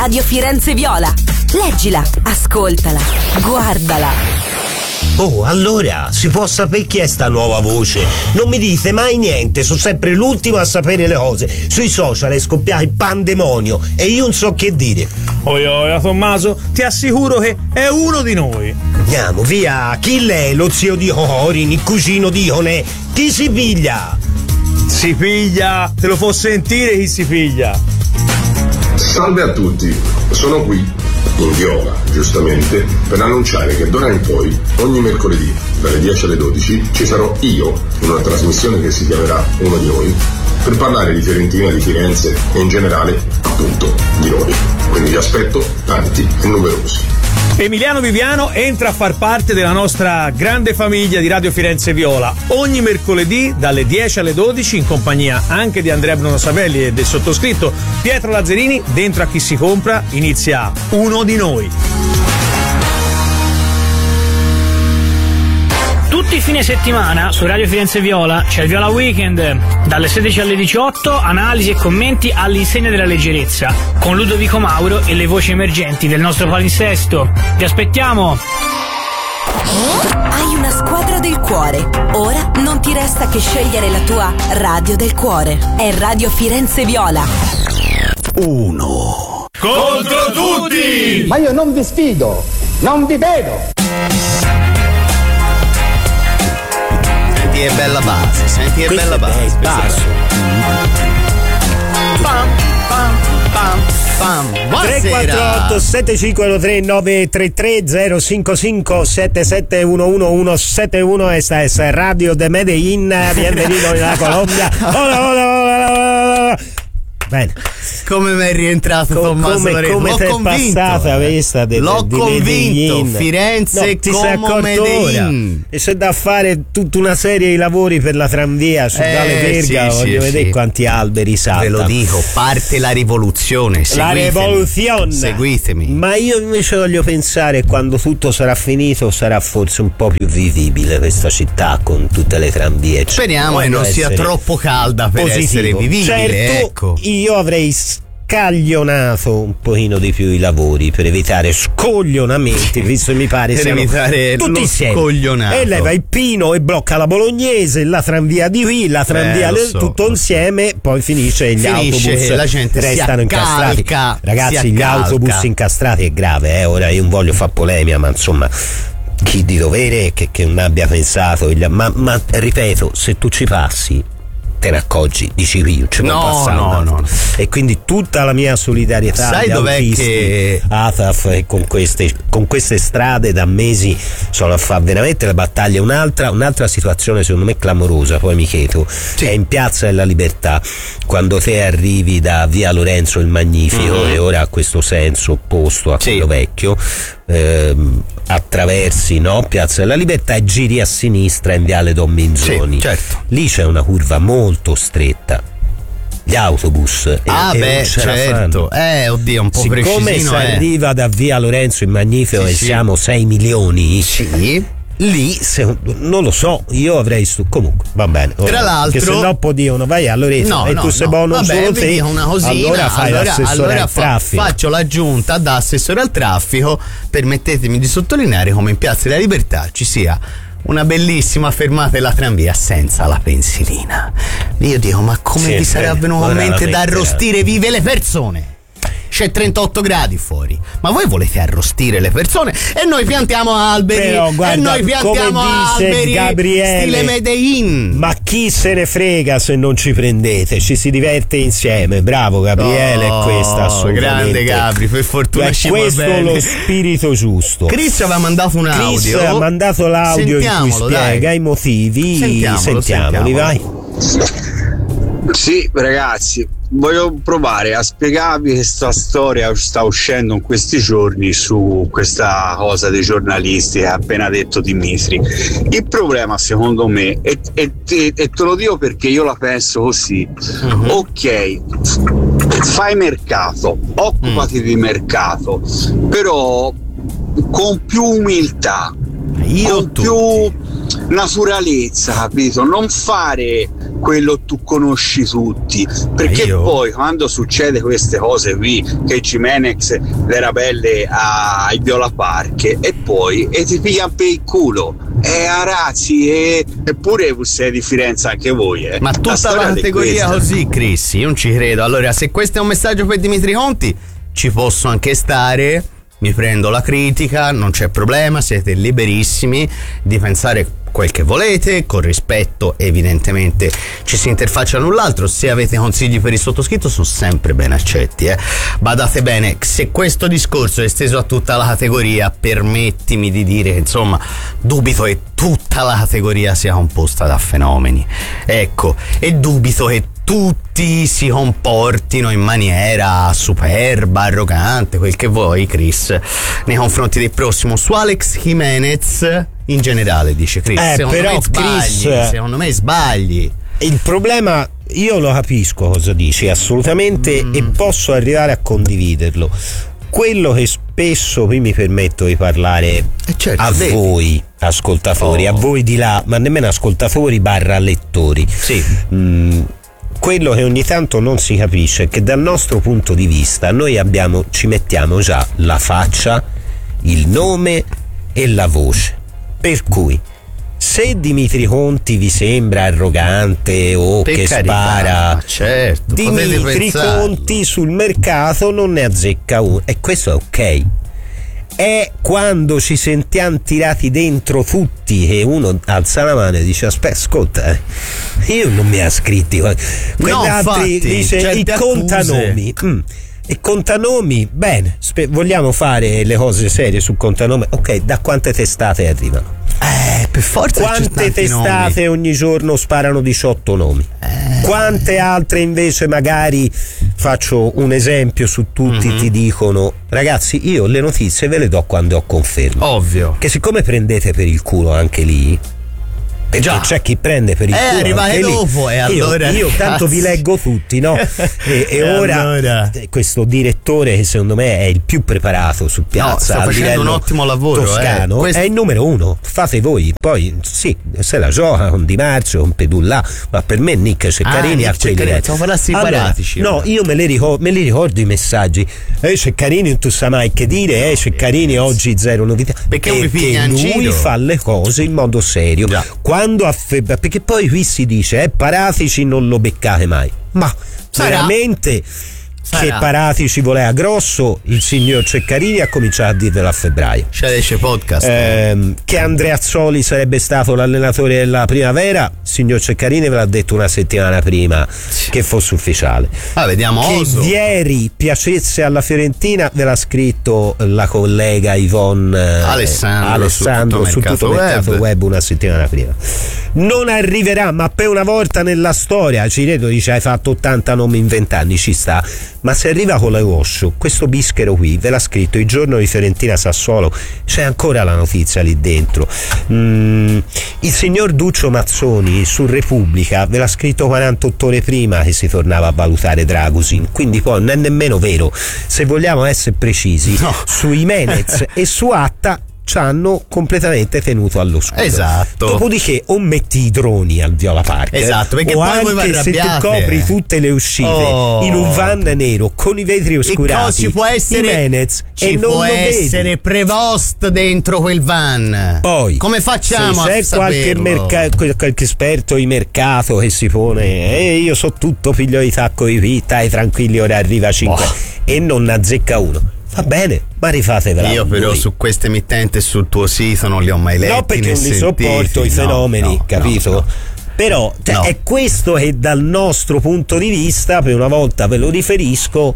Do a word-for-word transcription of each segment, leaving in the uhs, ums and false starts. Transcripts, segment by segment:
Radio Firenze Viola. Leggila, ascoltala, guardala. Oh, allora, si può sapere chi è sta nuova voce? Non mi dite mai niente, sono sempre l'ultimo a sapere le cose. Sui social è scoppiato il pandemonio e io non so che dire. Oi, oi, Tommaso, ti assicuro che è uno di noi. Andiamo, via, chi lei? Lo zio di Orin, il cugino di Onè? Chi si piglia? Si piglia, te lo può sentire chi si piglia. Salve a tutti, sono qui, in Viola, giustamente, per annunciare che d'ora in poi, ogni mercoledì, dalle dieci alle dodici, ci sarò io, in una trasmissione che si chiamerà Uno di Noi, per parlare di Fiorentina, di Firenze e in generale, appunto, di noi. Quindi vi aspetto tanti e numerosi. Emiliano Viviano entra a far parte della nostra grande famiglia di Radio Firenze Viola ogni mercoledì dalle dieci alle dodici in compagnia anche di Andrea Bruno Savelli e del sottoscritto Pietro Lazzarini. Dentro a Chi si compra inizia Uno di Noi. Tutti i fine settimana su Radio Firenze Viola c'è il Viola Weekend, dalle sedici alle diciotto, analisi e commenti all'insegna della leggerezza, con Ludovico Mauro e le voci emergenti del nostro palinsesto. Vi aspettiamo! Hai una squadra del cuore. Ora non ti resta che scegliere la tua radio del cuore. È Radio Firenze Viola. Uno contro tutti! Ma io non vi sfido, non vi vedo! Senti che bella base, senti che bella base. Basso. Pam, pam, pam, pam. Buonasera. tre quattro otto sette cinque uno tre nove tre tre zero cinque cinque sette sette uno uno uno sette uno. Esta es Radio de Medellín. Bienvenido nella Colombia. Hola, hola, hola, hola. Bene. Come mi è rientrato Co- Tommaso come, Loreto? come L'ho ti è convinto. passata questa de, L'ho di convinto. Medellin. Firenze No, ti sei come accorto ora. Medellin. E c'è da fare tutta una serie di lavori per la tranvia su Eh, Dale Verga. sì, Voglio sì, vedere sì. quanti alberi saltano. Ve lo dico, parte la rivoluzione. La Seguitemi. rivoluzione. Seguitemi. Ma io invece voglio pensare, quando tutto sarà finito, sarà forse un po' più vivibile questa città con tutte le tranvie. Speriamo che non sia troppo calda per positivo. essere vivibile. Certo, Ecco. io avrei scaglionato un pochino di più i lavori per evitare scoglionamenti, visto che mi pare Per siano evitare tutti lo insieme. scoglionato. E leva il Pino e blocca la Bolognese, la tranvia di qui, la tranvia Eh, lo del- so, tutto lo so. insieme, poi finisce e gli Finisce autobus che la gente si restano incastrati. accalca, Ragazzi, si gli accalca. autobus incastrati è grave, eh. Ora io non voglio fare polemica, ma insomma, chi di dovere che, che non abbia pensato, il- ma, ma ripeto, se tu ci passi te ne accorgi, dici io ci può No, passare no, un altro. no. E quindi tutta la mia solidarietà Sai agli dov'è autisti, che- A T A F, e con queste, con queste strade da mesi sono a fare veramente la battaglia. Un'altra, un'altra situazione secondo me clamorosa, poi mi chiedo, è in Piazza della Libertà, quando te arrivi da via Lorenzo il Magnifico, Mhm. e ora ha questo senso opposto a quello vecchio, ehm, attraversi, no, Piazza della Libertà e giri a sinistra in viale Don Minzoni. Sì, certo. Lì c'è una curva molto stretta, gli autobus e, Ah, e beh, non ce la certo. fanno. Eh, oddio, un po' Siccome precisino, si eh. arriva da via Lorenzo il Magnifico Sì, e sì. siamo sei milioni, Sì. lì se, non lo so, io avrei stu- comunque va bene. ora, Tra l'altro- che se no poi dicono vai a Lorenzo No, e no, tu sei no. buono Vabbè, solo vi te, dico una cosina, allora fai allora, l'assessore allora al fa- traffico. faccio l'aggiunta da assessore al traffico. Permettetemi di sottolineare come in Piazza della Libertà ci sia una bellissima fermata della tranvia senza la pensilina. Io dico, ma come Sì, vi sarà bene, venuto ora in la mente da metterà. arrostire vive le persone? C'è trentotto gradi fuori, ma voi volete arrostire le persone e noi piantiamo alberi. Però, guarda, e noi piantiamo come dice alberi Gabriele, stile Medellin. ma chi se ne frega se non ci prendete, ci si diverte insieme. Bravo Gabriele, Oh, è questa assolutamente. grande Gabri, per fortuna è ci va questo bene. lo spirito giusto. Chris aveva mandato un Chris audio. ha mandato l'audio in cui Sentiamolo, spiega dai. i motivi. Sentiamolo, Sentiamoli, sentiamolo. vai. Sì, ragazzi, voglio provare a spiegarvi che sta storia sta uscendo in questi giorni su questa cosa dei giornalisti che ha appena detto Dimitri. Il problema secondo me, e, e, e, e te lo dico perché io la penso così, Mhm. ok, fai mercato, occupati Mm. di mercato, però con più umiltà, Io con tutti. più naturalezza, capito? Non fare quello tu conosci tutti, perché Io? poi quando succede queste cose qui, che Jimenez le rapelle ai Viola Park e poi e ti pigliano per il culo e a razzi e, eppure sei di Firenze anche voi, eh. Ma tutta la categoria così, Chris, io non ci credo. Allora, se questo è un messaggio per Dimitri Conti, ci posso anche stare, mi prendo la critica, non c'è problema, siete liberissimi di pensare quel che volete, con rispetto evidentemente ci si interfaccia null'altro. Se avete consigli per il sottoscritto sono sempre ben accetti, eh. Badate bene, se questo discorso è esteso a tutta la categoria, permettimi di dire che insomma dubito che tutta la categoria sia composta da fenomeni, ecco, e dubito che tutti si comportino in maniera superba, arrogante, quel che vuoi, Chris, nei confronti del prossimo. Su Alex Jimenez in generale, dice Chris, eh, secondo però me sbagli, Chris, secondo me sbagli. Il problema, io lo capisco cosa dici assolutamente, mm. e posso arrivare a condividerlo. Quello che spesso, qui mi permetto di parlare eh certo, a devi. voi ascoltatori, oh. a voi di là, ma nemmeno ascoltatori barra lettori, sì. mm, quello che ogni tanto non si capisce è che dal nostro punto di vista noi abbiamo, ci mettiamo già la faccia, il nome e la voce, per cui se Dimitri Conti vi sembra arrogante o per che carità, spara, certo, Dimitri Conti sul mercato non ne azzecca uno, e questo è ok. È quando ci sentiamo tirati dentro tutti che uno alza la mano e dice aspetta, ascolta, eh, io non mi ha scritti quegli no, altri, infatti, dice i contanomi mm. E contanomi, bene, spe- vogliamo fare le cose serie su contanomi, ok, da quante testate arrivano? Eh, per forza. Quante testate nomi. Ogni giorno sparano diciotto nomi? Eh. Quante altre invece, magari faccio un esempio su tutti, mm-hmm. ti dicono ragazzi io le notizie ve le do quando ho conferma. Ovvio. Che siccome prendete per il culo anche lì, perché già c'è chi prende per il eh, culo arrivate dopo e allora io, io tanto vi leggo tutti, no? e, e, e ora allora. questo direttore che secondo me è il più preparato su piazza, no, sta a facendo un ottimo lavoro toscano, eh. Questo... è il numero uno, fate voi, poi sì, se la gioca con Di Marzio, con Pedullà, ma per me Nick Ceccarini ah, a quelli allora, no, io me li, ricordo, me li ricordo i messaggi, eh Ceccarini non tu sa mai che dire, eh Ceccarini oggi zero novità, perché, perché lui fa le cose in modo serio. Già. Quando a febbraio, perché poi qui si dice eh Paratici non lo beccate mai, ma sarà veramente sarà. Che Paratici voleva grosso, il signor Ceccarini ha cominciato a dirvelo a febbraio. C'è esce podcast eh, che Andreazzoli sarebbe stato l'allenatore della primavera, il signor Ceccarini ve l'ha detto una settimana prima che fosse ufficiale. Ah, vediamo che Oso. Vieri piacesse alla Fiorentina ve l'ha scritto la collega Yvonne Alessandro, Alessandro su tutto, su tutto mercato web. web una settimana prima. Non arriverà, ma per una volta nella storia, Cireto dice hai fatto ottanta nomi in vent'anni, ci sta, ma se arriva con la Washu, questo bischero qui ve l'ha scritto il giorno di Fiorentina Sassuolo, c'è ancora la notizia lì dentro. Mm, il signor Duccio Mazzoni su Repubblica ve l'ha scritto quarantotto ore prima che si tornava a valutare Dragusin, quindi poi non è nemmeno vero. Se vogliamo essere precisi, no. su Jimenez e su Atta ci hanno completamente tenuto allo scudo. Esatto. Dopodiché o metti i droni al Viola Park, esatto, perché o poi anche se ti copri tutte le uscite oh. in un van nero con i vetri oscurati, ci può essere Jimenez, ci e può non essere vedi. Prevost dentro quel van. Poi come facciamo se a c'è qualche, merca- qualche esperto di mercato che si pone e eh, io so tutto, figlio di tacco di vita e tranquilli, ora arriva cinque oh. e non ne azzecca uno, va bene, ma rifatevela. Io però voi. Su questa emittente sul tuo sito non li ho mai letti. No, perché non li sentiti. sopporto i fenomeni, no, capito? No, no. Però cioè, no. è questo che dal nostro punto di vista, per una volta ve lo riferisco,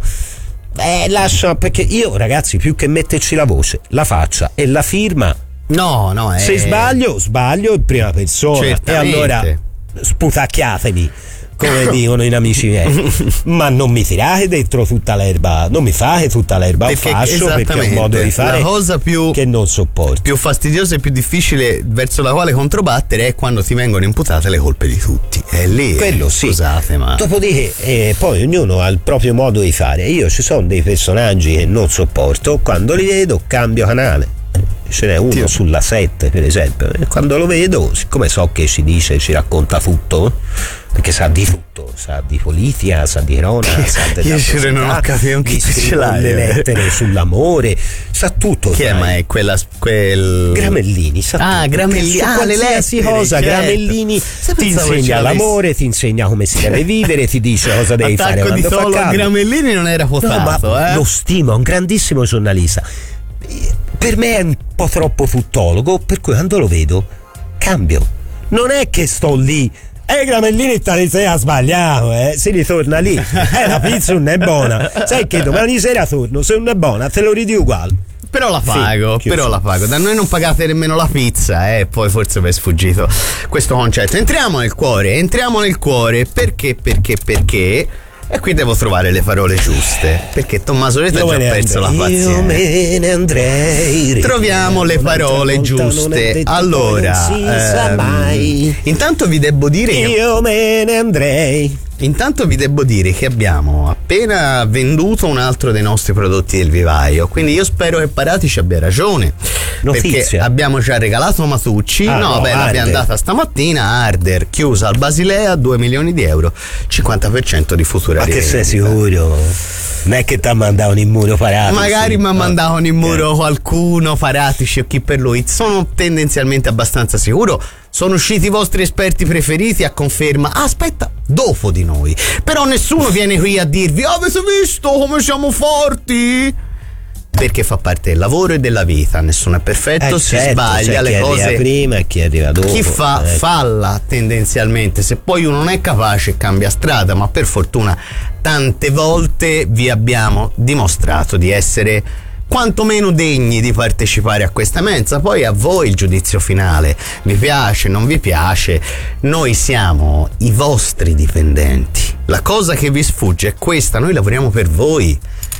eh, lascia, perché io ragazzi più che metterci la voce, la faccia e la firma, no, no, è... se sbaglio, sbaglio in prima persona. Certamente. E allora sputacchiatemi, come dicono in amici miei, ma non mi tirate dentro tutta l'erba, non mi fate tutta l'erba al fascio, perché è un modo di fare la cosa più, che non sopporto. Più fastidiosa e più difficile verso la quale controbattere è quando ti vengono imputate le colpe di tutti. È lì. Quello sì. Scusate, ma. Dopodiché, eh, poi ognuno ha il proprio modo di fare. Io ci sono dei personaggi che non sopporto, quando li vedo cambio canale. Ce n'è uno Dio. Sulla sette per esempio, e quando lo vedo, siccome so che ci dice, ci racconta tutto, perché sa di tutto, sa di politica, sa di cronaca, sa della io non ho capito chi ce l'ha, le lettere sull'amore, sa tutto. Chi è, ma è quella quel Gramellini, sa ah, tutto. Gramellini, ah, le lettere, cosa, certo. Gramellini ti insegna l'amore, ti insegna come si deve vivere, ti dice cosa devi Attacco fare quando di fa solo caldo. Gramellini non era potato, no, ma eh? Lo stimo, è un grandissimo giornalista. Per me è un po' troppo tuttologo, per cui quando lo vedo cambio. Non è che sto lì e eh, Gramellini tale sera sbagliato, eh. Si ritorna lì. Eh, la pizza non è buona. Sai che domani sera torno, se non è buona te lo ridi uguale. Però la pago, sì, però la pago. Da noi non pagate nemmeno la pizza, eh. Poi forse vi è sfuggito questo concetto. Entriamo nel cuore, entriamo nel cuore. Perché, perché, perché? E qui devo trovare le parole giuste, perché Tommaso Reta ha già perso la pazienza. Io me ne andrei. Troviamo le parole giuste. Allora, ehm, intanto vi devo dire io me ne andrei. Intanto vi devo dire che abbiamo appena venduto un altro dei nostri prodotti del vivaio, quindi io spero che Paratici abbia ragione. Notizia. Perché abbiamo già regalato Matucci, ah, no, no beh, l'abbiamo data stamattina a Arder, chiusa al Basilea, due milioni di euro, cinquanta per cento di futura ma rivendita. Ma che sei sicuro? Non è che ti mandavano in muro Paratici? Magari mi mandavano in muro qualcuno, Paratici o chi per lui. Sono tendenzialmente abbastanza sicuro. Sono usciti i vostri esperti preferiti a conferma. Ah, aspetta, dopo di noi. Però nessuno viene qui a dirvi: oh, avete visto come siamo forti? Perché fa parte del lavoro e della vita. Nessuno è perfetto, eh si certo, sbaglia le chi cose. Arriva prima e chi arriva dopo. Chi fa, eh. falla tendenzialmente. Se poi uno non è capace, cambia strada. Ma per fortuna tante volte vi abbiamo dimostrato di essere quantomeno degni di partecipare a questa mensa. Poi a voi il giudizio finale, vi piace, non vi piace, noi siamo i vostri dipendenti. La cosa che vi sfugge è questa: noi lavoriamo per voi,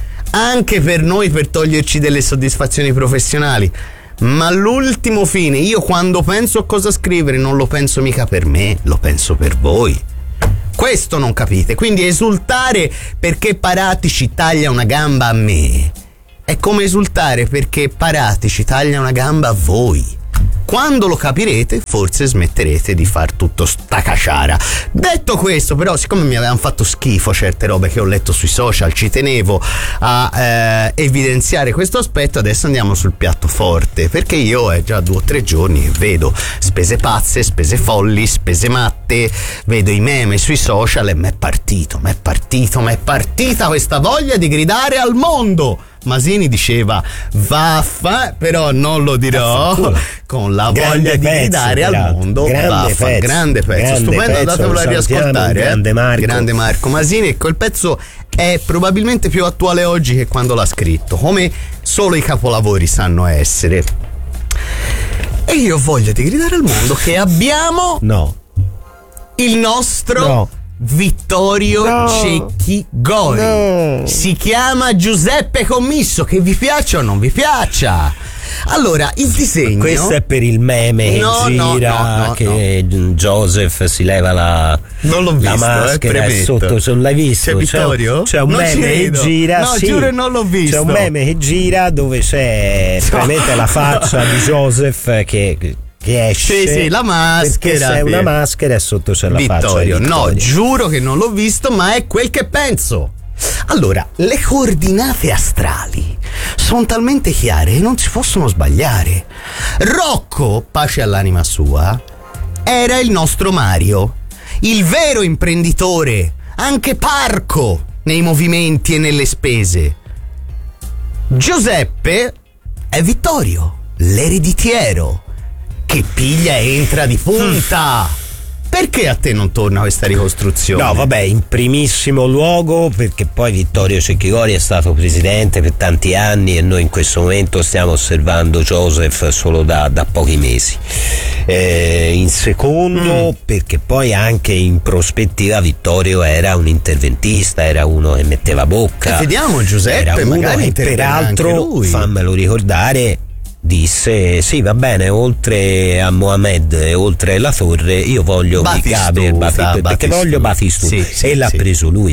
anche per noi, per toglierci delle soddisfazioni professionali, ma l'ultimo fine, io quando penso a cosa scrivere non lo penso mica per me, lo penso per voi. Questo non capite. Quindi esultare perché Paratici taglia una gamba a me è come esultare perché Paratici taglia una gamba a voi. Quando lo capirete, forse smetterete di far tutto sta caciara. Detto questo, però, siccome mi avevano fatto schifo certe robe che ho letto sui social, ci tenevo a eh, evidenziare questo aspetto. Adesso andiamo sul piatto forte, perché io è già due o tre giorni che vedo spese pazze, spese folli, spese matte, vedo i meme sui social e m'è partito, m'è partito, m'è partita questa voglia di gridare al mondo. Masini diceva vaffa, però non lo dirò, con la grande voglia di pezzo, gridare al mondo. grande Vaffa, pezzo, grande pezzo, grande stupendo, pezzo, andatevelo a riascoltare. Grande eh. Marco. Grande Marco Masini. E quel pezzo è probabilmente più attuale oggi che quando l'ha scritto, come solo i capolavori sanno essere. E io ho voglia di gridare al mondo che abbiamo no il nostro no. Vittorio no. Cecchi Gori. No. Si chiama Giuseppe Commisso, che vi piaccia o non vi piaccia. Allora, il disegno. Questo è per il meme no, che no, gira, no, no, che no. Joseph si leva la, non l'ho la visto, maschera eh, e sotto, se non l'hai visto. C'è Vittorio? C'è, c'è un non meme che gira. No, sì, giuro, non l'ho visto. C'è un meme che gira dove c'è veramente la faccia di Joseph che. Che esce, sì, sì, la maschera, perché c'è sì. una maschera e sotto c'è la Vittorio. faccia di Vittorio. No, giuro che non l'ho visto, ma è quel che penso. Allora, le coordinate astrali sono talmente chiare che non si possono sbagliare. Rocco, pace all'anima sua, era il nostro Mario, il vero imprenditore, anche parco nei movimenti e nelle spese. Giuseppe è Vittorio, l'ereditiero, che piglia e entra di punta. Perché a te non torna questa ricostruzione? No, vabbè, in primissimo luogo perché poi Vittorio Cecchi Gori è stato presidente per tanti anni e noi in questo momento stiamo osservando Joseph solo da, da pochi mesi. Eh, in secondo mm. perché poi anche in prospettiva Vittorio era un interventista, era uno che metteva bocca. E vediamo Giuseppe, era uno magari che peraltro, fammelo ricordare, disse sì, va bene, oltre a Mohamed e oltre la torre io voglio Batistuta, perché voglio Batistuta, sì, sì, e l'ha sì. preso lui, eh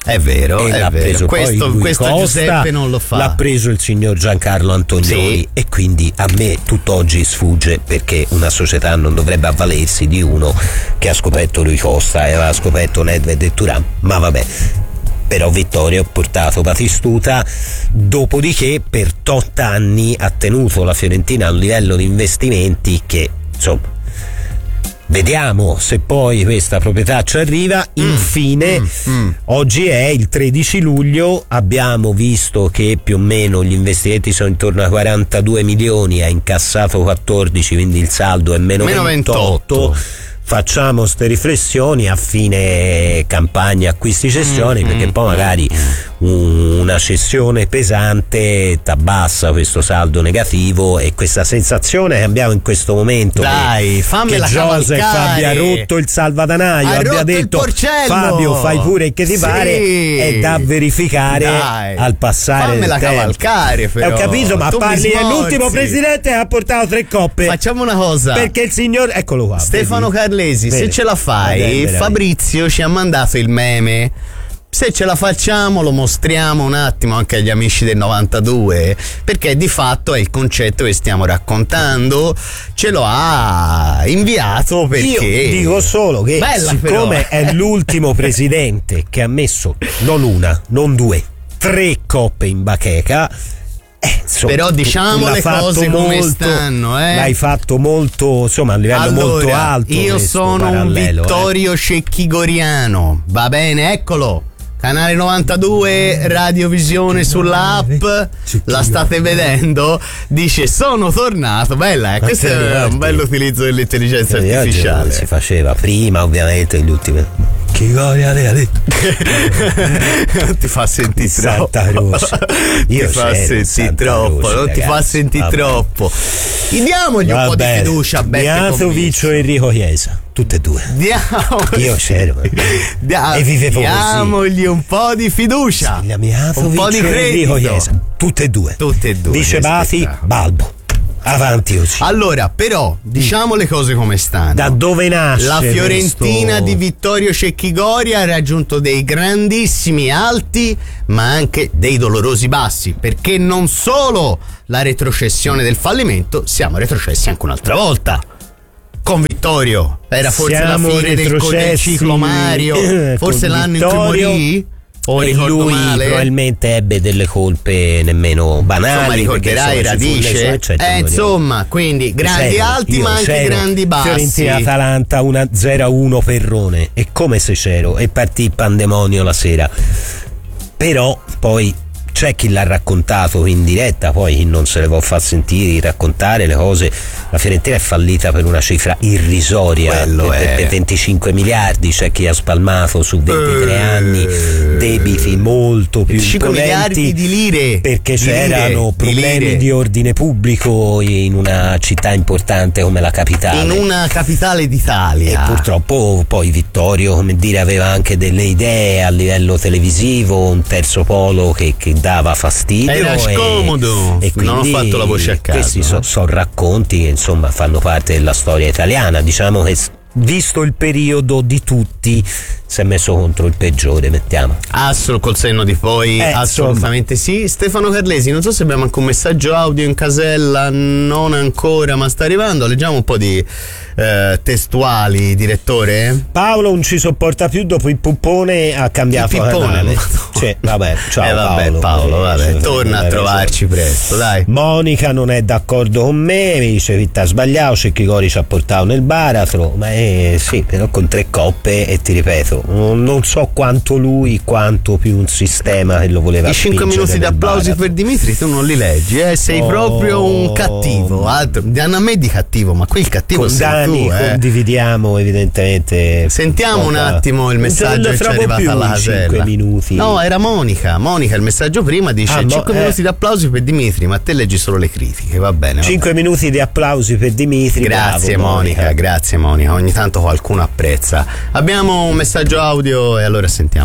È vero, e è l'ha vero. preso Questo, poi lui questo Costa, Giuseppe non lo fa. L'ha preso il signor Giancarlo Antonioni, sì. E quindi a me tutt'oggi sfugge perché una società non dovrebbe avvalersi di uno che ha scoperto lui Costa e aveva scoperto Nedved e Thuram, ma vabbè. Però Vittorio ha portato Batistuta, dopodiché per tot anni ha tenuto la Fiorentina a un livello di investimenti che, insomma, vediamo se poi questa proprietà ci arriva. Infine, mm, mm. oggi è il tredici luglio, abbiamo visto che più o meno gli investimenti sono intorno a quarantadue milioni, ha incassato quattordici, quindi il saldo è meno, meno ventotto. ventotto. Facciamo ste riflessioni a fine campagna acquisti cessioni, mm, perché mm, poi magari un, una cessione pesante t'abbassa questo saldo negativo e questa sensazione che abbiamo in questo momento. Dai, che, fammela che Joseph cavalcare. abbia rotto il salvadanaio, ha abbia rotto detto Fabio fai pure che ti sì. pare, è da verificare. Dai, al passare fammela del tempo. cavalcare però. Ho capito, ma tu parli dell'ultimo presidente che ha portato tre coppe. Facciamo una cosa, perché il signor, eccolo qua, Stefano Carlesi, se ce la fai, Fabrizio ci ha mandato il meme. Se ce la facciamo lo mostriamo un attimo anche agli amici del novantadue, perché di fatto è il concetto che stiamo raccontando, ce lo ha inviato perché io dico solo che bella, siccome però. è l'ultimo presidente che ha messo non una, non due, tre coppe in bacheca. Eh, insomma, però diciamo le cose molto, come stanno, eh? L'hai fatto molto, insomma, a livello allora, molto alto. Io sono parallelo, un Vittorio eh. Cecchigoriano, va bene, eccolo. Canale novantadue, Radiovisione sulla app, la state vedendo? Dice sono tornato, bella, eh? Questo è un bello utilizzo dell'intelligenza eh, artificiale. Si faceva prima, ovviamente, gli ultimi. Chi goria ti fa sentire troppo. Io ti fa sentire troppo, Rosa, non ragazzi. ti fa sentire troppo. Diamogli un Va po' bene. di fiducia a Beppe Miatovic e Enrico Chiesa, tutte e due. Diamo. Io c'ero. Dia- e vivevo diamogli così. un po' di fiducia. Sì, un po' di credito. Enrico Chiesa, tutte e due. Tutte e due. Vice Bati, Balbo. Avanti così. Allora, però, diciamo le cose come stanno. Da dove nasce la Fiorentina questo... di Vittorio Cecchigoria ha raggiunto dei grandissimi alti, ma anche dei dolorosi bassi, perché non solo la retrocessione del fallimento, siamo retrocessi anche un'altra volta. Con Vittorio era forse siamo la fine del, del ciclo Mario, forse l'anno Vittorio, in cui morì. O e lui male? probabilmente ebbe delle colpe nemmeno banali. Insomma, ricorderai Radice. Eh, insomma, quindi grandi c'ero, alti ma anche c'ero. grandi bassi. Fiorentina Atalanta una zero a uno Perrone. E come se c'ero e partì il pandemonio la sera. Però poi c'è chi l'ha raccontato in diretta, poi chi non se le può far sentire raccontare le cose. La Fiorentina è fallita per una cifra irrisoria, per, per venticinque miliardi. C'è chi ha spalmato su ventitré anni debiti molto più imponenti, miliardi di lire, perché di c'erano lire, problemi di, di ordine pubblico in una città importante come la capitale, in una capitale d'Italia. E purtroppo poi Vittorio, come dire, aveva anche delle idee a livello televisivo, un terzo polo che, che dava fastidio, era scomodo, e, e quindi non ho fatto la voce a caso. Questi sono so racconti che insomma fanno parte della storia italiana. Diciamo che visto il periodo di tutti si è messo contro il peggiore, mettiamo. Assolo col senno di poi, eh, assolutamente insomma. Sì. Stefano Carlesi, non so se abbiamo anche un messaggio audio in casella, non ancora, ma sta arrivando. Leggiamo un po' di eh, testuali, direttore. Paolo non ci sopporta più, dopo il puppone ha cambiato il pippone, cioè, vabbè, ciao eh, vabbè, Paolo, Paolo vabbè, cioè, torna a trovarci presto, dai. Monica non è d'accordo con me, mi dice che t'ha sbagliato, Cecchigori ci ha portato nel baratro, ma eh, sì, però con tre coppe, e ti ripeto, non so quanto lui quanto più un sistema che lo voleva. I cinque minuti di applausi baratro. Per Dimitri tu non li leggi, eh? Sei oh. proprio un cattivo. Altro, danno a me di cattivo, ma qui il cattivo con sei Dani tu, eh? Condividiamo evidentemente. Sentiamo un attimo il messaggio che ci è arrivato alla casella. cinque minuti. No, era Monica. Monica, il messaggio prima dice ah, cinque mo- minuti eh. di applausi per Dimitri, ma te leggi solo le critiche, va bene. cinque minuti di applausi per Dimitri. Grazie bravo, Monica, Monica, grazie Monica. Ogni tanto qualcuno apprezza. Abbiamo un messaggio audio e allora sentiamolo.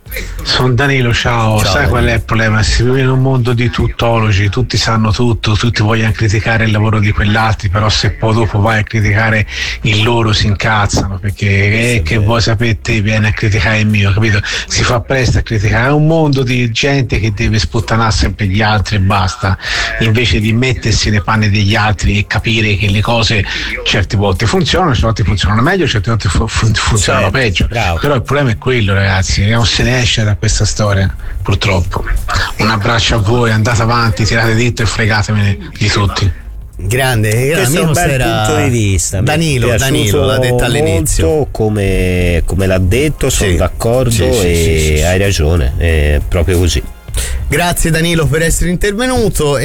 Sono Danilo, ciao. ciao. Sai qual è il problema? Si vive in un mondo di tuttologi, tutti sanno tutto, tutti vogliono criticare il lavoro di quell'altro, però se poi dopo vai a criticare il loro si incazzano perché eh, che voi sapete viene a criticare il mio, capito? Si fa presto a criticare, è un mondo di gente che deve sputtanare sempre gli altri e basta, invece di mettersi nei panni degli altri e capire che le cose certe volte funzionano, certe volte funzionano meglio, certe volte fu- fun- funzionano certo, peggio. Bravo. Però il problema è quello, ragazzi, non se ne esce da questa storia, purtroppo. Un abbraccio a voi, andate avanti, tirate dritto e fregatemene di tutti. Grande, questo è un bel punto di vista. Danilo, Danilo l'ha detto all'inizio. Come, come l'ha detto, sono sì, d'accordo sì, sì, e sì, sì, hai ragione, è proprio così. Grazie Danilo per essere intervenuto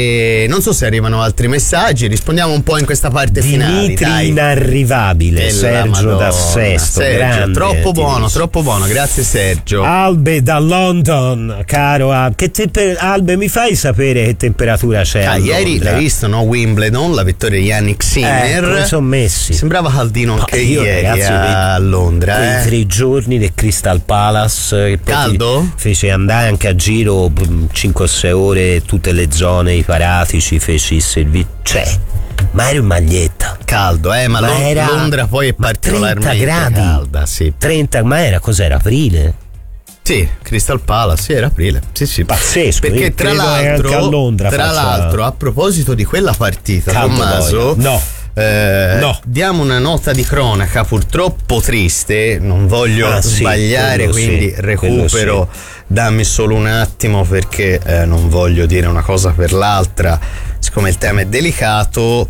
e non so se arrivano altri messaggi, rispondiamo un po' in questa parte finale. Dimitri inarrivabile, Sergio da Sesto, Sergio, grande, troppo buono, dici. troppo buono, grazie Sergio. Albe da London, caro Albe, che temper- Albe mi fai sapere che temperatura c'è ah, a ieri Londra? L'hai visto, no? Wimbledon, la vittoria di Yannick Sinner. Eh, come sono messi? Sembrava caldino anche io, ieri ragazzi, a Londra. Quei eh. tre giorni del Crystal Palace che caldo? Fece andare anche a giro cinque o sei ore tutte le zone, i paratici, feci il servizio, cioè ma era in maglietta, caldo eh ma, ma Lond- era Londra poi è particolarmente trenta gradi calda, sì. trenta, ma era cos'era, aprile? Sì, Crystal Palace, sì, era aprile. Sì, sì. Pazzesco. Perché tra l'altro, a Londra tra faccia... l'altro, a proposito di quella partita, Tommaso, no. Eh, no. diamo una nota di cronaca purtroppo triste, non voglio ah, sbagliare, sì, quindi sì, recupero, sì. Dammi solo un attimo perché eh, non voglio dire una cosa per l'altra, siccome il tema è delicato.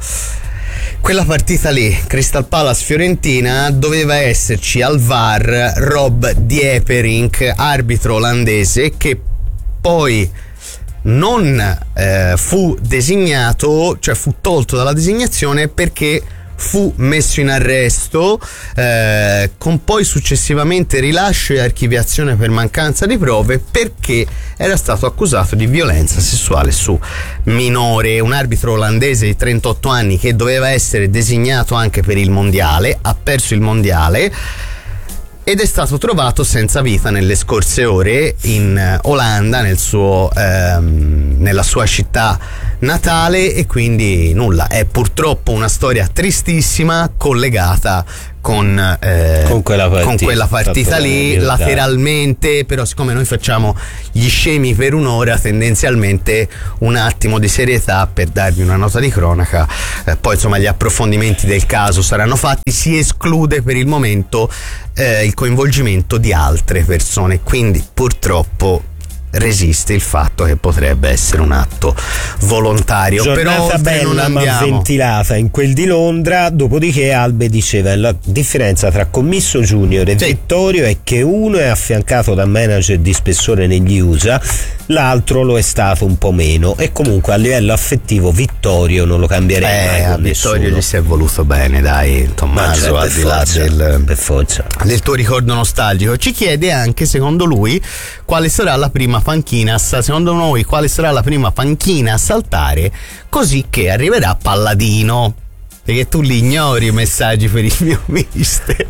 Quella partita lì, Crystal Palace Fiorentina, doveva esserci al V A R Rob Dieperink, arbitro olandese, che poi non eh, fu designato, cioè fu tolto dalla designazione perché fu messo in arresto eh, con poi successivamente rilascio e archiviazione per mancanza di prove perché era stato accusato di violenza sessuale su minore. Un arbitro olandese di trentotto anni che doveva essere designato anche per il mondiale, ha perso il mondiale ed è stato trovato senza vita nelle scorse ore in Olanda, nel suo, ehm, nella sua città natale, e quindi nulla, è purtroppo una storia tristissima collegata con, eh, con quella partita, con quella partita lì lateralmente, però siccome noi facciamo gli scemi per un'ora, tendenzialmente un attimo di serietà per darvi una nota di cronaca, eh, poi insomma gli approfondimenti del caso saranno fatti, si esclude per il momento eh, il coinvolgimento di altre persone, quindi purtroppo resiste il fatto che potrebbe essere un atto volontario. Giornata però bella non ma ventilata in quel di Londra. Dopodiché Albe diceva la differenza tra commisso junior e sì. Vittorio è che uno è affiancato da manager di spessore negli U S A, l'altro lo è stato un po' meno, e comunque a livello affettivo Vittorio non lo cambierei eh, mai con a Vittorio nessuno. Gli si è voluto bene, dai Tommaso, cioè, al di là forza, del, per forza. del tuo ricordo nostalgico. Ci chiede anche, secondo lui, quale sarà la prima panchina, secondo noi quale sarà la prima panchina a saltare così che arriverà Palladino, perché tu li ignori i messaggi per il mio mister.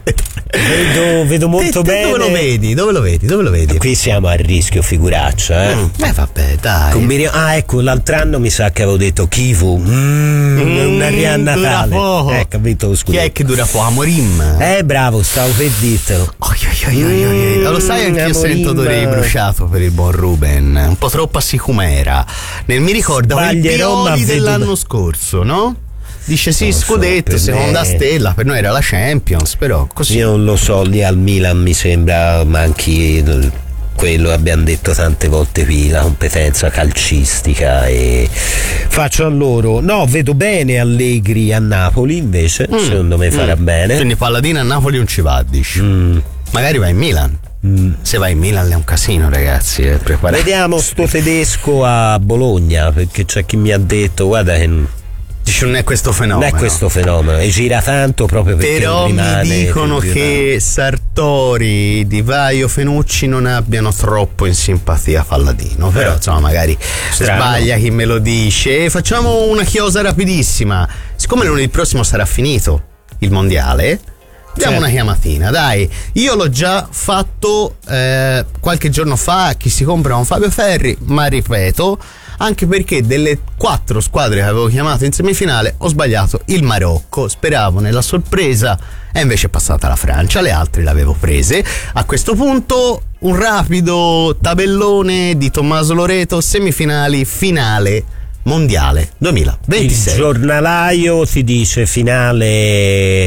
Vedo, vedo molto te, te bene. Dove lo vedi? Dove lo vedi? Dove lo vedi? Qui siamo a rischio figuraccia, eh. Mm, eh vabbè, dai. Combini- ah, ecco, l'altro anno mi sa che avevo detto Kivu. Mm, mm, una ria a Natale. Dura poco. Eh, capito, scusa. Chi è che dura poco? Amorim. Eh, bravo, stavo per dirtelo. Oh, io, io, io, io, io. Lo sai, anche io sento odore bruciato per il buon Ruben. Un po' troppa sicumera. Nel mi ricorda quel Pioli dell'anno vedo... scorso, no? Dice sì, scudetto, so, seconda me... stella, per noi era la Champions, però così. Io non lo so, lì al Milan mi sembra manchi quello, abbiamo detto tante volte qui, la competenza calcistica, e faccio a loro. No, vedo bene Allegri a Napoli invece, mm. secondo me farà mm. bene. Quindi Palladino a Napoli non ci va, dici? Mm. Magari va in Milan. Mm. Se vai in Milan è un casino, ragazzi, eh, vediamo sto tedesco a Bologna, perché c'è chi mi ha detto guarda che dice non è questo fenomeno, non è questo fenomeno, e gira tanto proprio perché però rimane, mi dicono che Sartori, Di Vaio, Fenucci non abbiano troppo in simpatia Palladino, però insomma magari strano. Sbaglia chi me lo dice. Facciamo una chiosa rapidissima, siccome lunedì prossimo sarà finito il mondiale, Diamo certo. una chiamatina, dai. Io l'ho già fatto eh, qualche giorno fa a chi si compra un Fabio Ferri, ma ripeto, anche perché delle quattro squadre che avevo chiamato in semifinale ho sbagliato il Marocco, speravo nella sorpresa e invece è passata la Francia, le altre le avevo prese. A questo punto un rapido tabellone di Tommaso Loreto, semifinali, finale mondiale duemilaventisei. Il giornalaio ti dice finale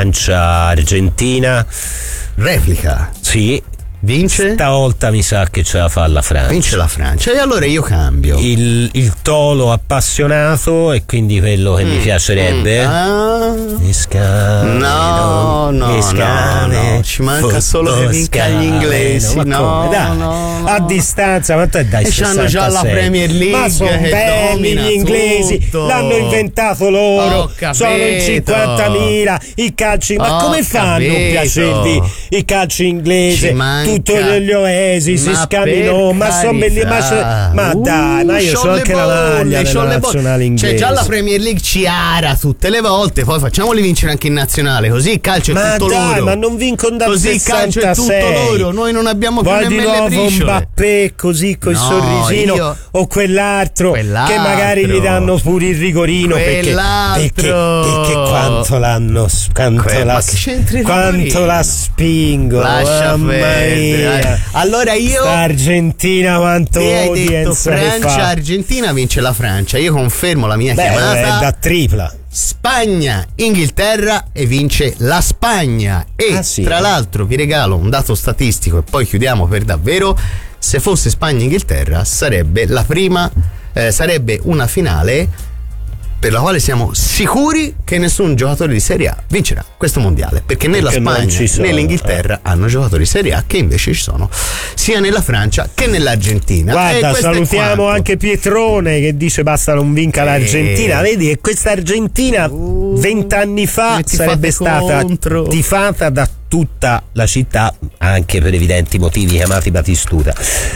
Francia-Argentina. Replica. Sì. Vince? Stavolta mi sa che ce la fa la Francia. Vince la Francia e allora io cambio. Il, il tolo appassionato e quindi quello che mm. mi piacerebbe. Mm. Ah. Escane, no, no, escane, no, no, ci manca solo che vinca gli inglesi. No, no, dai, no, no. A distanza, ma tu dai, e c'hanno già la Premier League. Ma sono belli gli inglesi, tutto. L'hanno inventato loro. Sono in cinquantamila i calci. Ma Ho come fanno a piacervi i calci inglesi? Tutto gli oasis, si scamminò, ma sono belli, ma, ma uh, dai, ma io sono anche la maglia della nazionale inglese. C'è già la Premier League Ciara tutte le volte, poi facciamoli vincere anche in nazionale, così il calcio è ma tutto dai, loro. Ma non vincono dal così sessantasei. Il calcio è tutto loro, noi non abbiamo più Poi nemmeno le briciole. Di nuovo Mbappé così col no, sorrisino io... o quell'altro, quell'altro che magari gli danno pure il rigorino perché, perché, perché quanto l'hanno quanto, Que- la, quanto la spingo. Lascia perdere. Allora io Sta Argentina quanto audience Francia Argentina vince la Francia. Io confermo la mia Beh, chiamata è da tripla. Spagna Inghilterra e vince la Spagna. E ah, sì, tra eh. l'altro vi regalo un dato statistico e poi chiudiamo per davvero. Se fosse Spagna Inghilterra sarebbe la prima eh, sarebbe una finale per la quale siamo sicuri che nessun giocatore di Serie A vincerà questo mondiale, perché né perché la Spagna né l'Inghilterra eh. hanno giocatori di Serie A, che invece ci sono sia nella Francia che nell'Argentina. Guarda, salutiamo anche Pietrone che dice basta non vinca eh. l'Argentina. Vedi che questa Argentina vent'anni uh, fa sarebbe stata contro. tifata da tutta la città, anche per evidenti motivi chiamati Batistuta.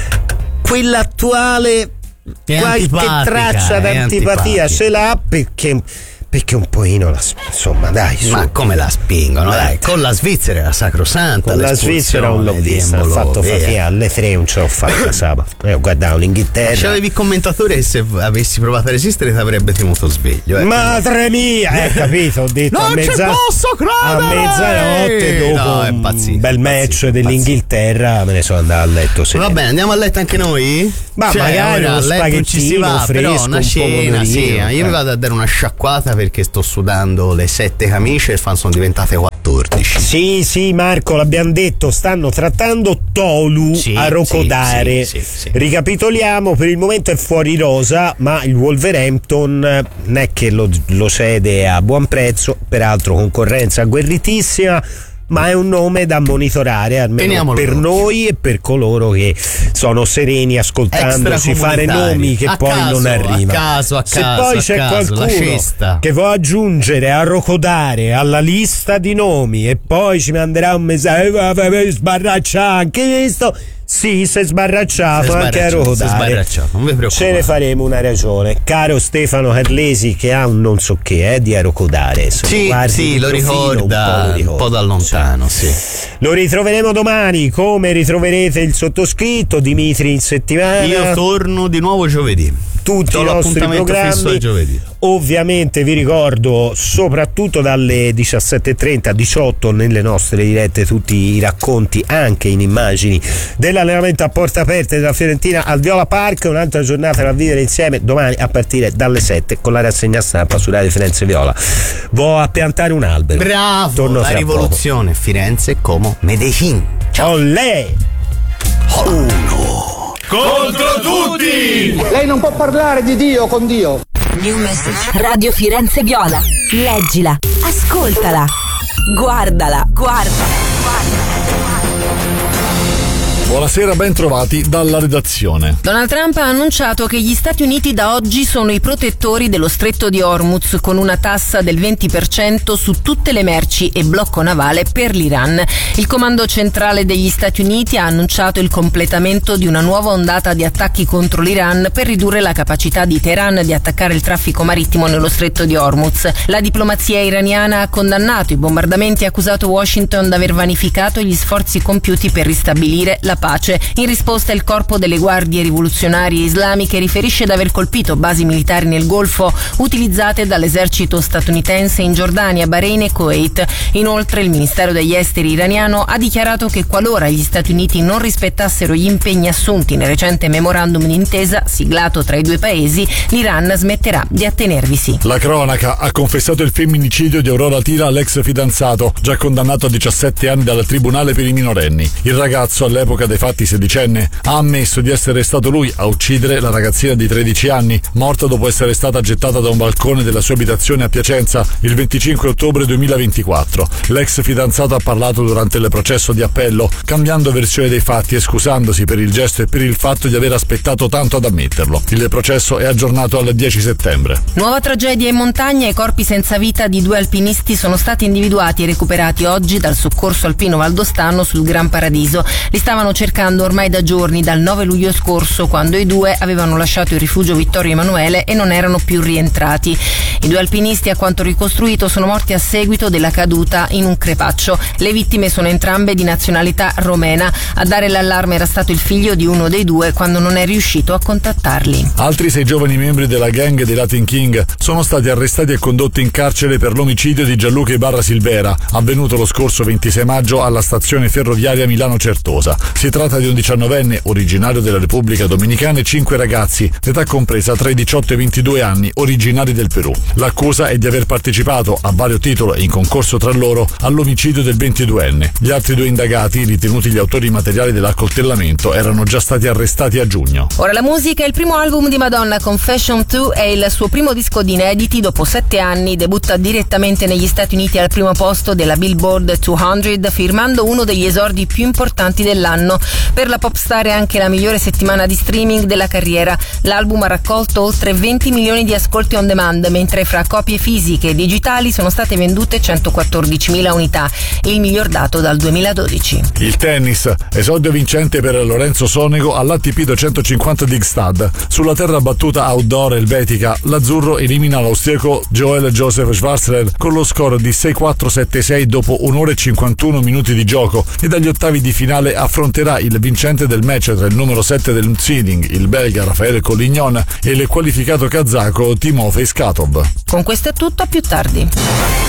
Quella attuale è qualche traccia d'antipatia ce l'ha perché perché un pochino la, insomma dai su. Ma come la spingono dai, con la Svizzera era sacrosanta, con la Svizzera un l'ho vista, ho fatto fatica alle tre, non ce l'ho fatta sabato. Io guardavo l'Inghilterra, c'avevi il commentatore che se avessi provato a resistere ti avrebbe tenuto sveglio, eh. madre mia, eh, capito, ho detto non a mezza, ci posso credere, a mezzanotte dopo no, è pazzesco, un bel match pazzesco, dell'Inghilterra pazzesco. Me ne sono andato a letto sereno. Va bene, andiamo a letto anche noi? Ma cioè, magari uno spaghettino ci si va, fresco, però una cena, sì, io eh. mi vado a dare una sciacquata perché sto sudando le sette camicie e sono diventate quattordici. Sì, sì, Marco, l'abbiamo detto, stanno trattando Tolu sì, a Rocodare. Sì, sì, sì, sì. Ricapitoliamo, per il momento è fuori rosa, ma il Wolverhampton non è che lo, lo cede a buon prezzo, peraltro concorrenza agguerritissima. Ma è un nome da monitorare, almeno Teniamolo per l'occhio. Noi e per coloro che sono sereni ascoltandosi fare nomi che a poi caso, non arrivano. A caso, a Se caso, poi a c'è caso, qualcuno che vuole aggiungere a Rocodare alla lista di nomi e poi ci manderà un messaggio, sbarraccia anche questo. Sì, si è sbarracciato anche a Rocodare. Ce ne faremo una ragione. Caro Stefano Carlesi, che ha un non so che eh, di Rocodare. Sì, sì, lo ricorda un po', un po' da lontano. Sì. Lo ritroveremo domani, come ritroverete il sottoscritto Dimitri in settimana. Io torno di nuovo giovedì. Tutti i nostri programmi giovedì. Ovviamente vi ricordo soprattutto dalle diciassette e trenta diciotto nelle nostre dirette tutti i racconti anche in immagini dell'allenamento a porta aperte della Fiorentina al Viola Park, un'altra giornata da vivere insieme domani a partire dalle sette con la rassegna stampa su Radio Firenze Viola. Vo a piantare un albero. Bravo, torno la rivoluzione poco. Firenze come Medellin. Ciao. Olè. Uno contro tutti! Lei non può parlare di Dio con Dio. New message. Radio Firenze Viola. Leggila, ascoltala, guardala, guardala, guardala. Buonasera, ben trovati dalla redazione. Donald Trump ha annunciato che gli Stati Uniti da oggi sono i protettori dello stretto di Hormuz, con una tassa del venti per cento su tutte le merci e blocco navale per l'Iran. Il comando centrale degli Stati Uniti ha annunciato il completamento di una nuova ondata di attacchi contro l'Iran per ridurre la capacità di Teheran di attaccare il traffico marittimo nello stretto di Hormuz. La diplomazia iraniana ha condannato i bombardamenti e ha accusato Washington di aver vanificato gli sforzi compiuti per ristabilire la pace. In risposta il corpo delle guardie rivoluzionarie islamiche riferisce di aver colpito basi militari nel Golfo utilizzate dall'esercito statunitense in Giordania, Bahrain e Kuwait. Inoltre il Ministero degli Esteri iraniano ha dichiarato che qualora gli Stati Uniti non rispettassero gli impegni assunti nel recente memorandum d'intesa siglato tra i due paesi, l'Iran smetterà di attenervisi. La cronaca ha confessato il femminicidio di Aurora Tira, l'ex fidanzato, già condannato a diciassette anni dal Tribunale per i minorenni. Il ragazzo, all'epoca dei fatti sedicenne, ha ammesso di essere stato lui a uccidere la ragazzina di tredici anni, morta dopo essere stata gettata da un balcone della sua abitazione a Piacenza il venticinque ottobre duemilaventiquattro. L'ex fidanzato ha parlato durante il processo di appello, cambiando versione dei fatti e scusandosi per il gesto e per il fatto di aver aspettato tanto ad ammetterlo. Il processo è aggiornato al dieci settembre. Nuova tragedia in montagna. I corpi senza vita di due alpinisti sono stati individuati e recuperati oggi dal soccorso alpino valdostano sul Gran Paradiso. Li stavano cercando ormai da giorni, dal nove luglio scorso, quando i due avevano lasciato il rifugio Vittorio Emanuele e non erano più rientrati. I due alpinisti, a quanto ricostruito, sono morti a seguito della caduta in un crepaccio. Le vittime sono entrambe di nazionalità romena. A dare l'allarme era stato il figlio di uno dei due quando non è riuscito a contattarli. Altri sei giovani membri della gang dei Latin King sono stati arrestati e condotti in carcere per l'omicidio di Gianluca Ibarra Silvera, avvenuto lo scorso ventisei maggio alla stazione ferroviaria Milano-Certosa. Si tratta di un diciannovenne originario della Repubblica Dominicana e cinque ragazzi, d'età compresa tra i diciotto e i ventidue anni, originari del Perù. L'accusa è di aver partecipato, a vario titolo e in concorso tra loro, all'omicidio del ventiduenne. Gli altri due indagati, ritenuti gli autori materiali dell'accoltellamento, erano già stati arrestati a giugno. Ora la musica. Il primo album di Madonna, Confession due, è il suo primo disco di inediti. Dopo sette anni debutta direttamente negli Stati Uniti al primo posto della Billboard duecento, firmando uno degli esordi più importanti dell'anno. Per la popstar è anche la migliore settimana di streaming della carriera. L'album ha raccolto oltre venti milioni di ascolti on demand, mentre fra copie fisiche e digitali sono state vendute centoquattordicimila unità, il miglior dato dal duemiladodici. Il tennis, esordio vincente per Lorenzo Sonego all'A T P duecentocinquanta di Gstad. Sulla terra battuta outdoor elvetica, l'azzurro elimina l'austriaco Joel Joseph Schwarzler con lo score di sei quattro sette sei dopo un'ora e cinquantuno minuti di gioco, e dagli ottavi di finale affronterà il vincente del match tra il numero sette del seeding, il belga Rafael Collignon, e il qualificato kazako Timofey Skatov. Con questo è tutto, a più tardi.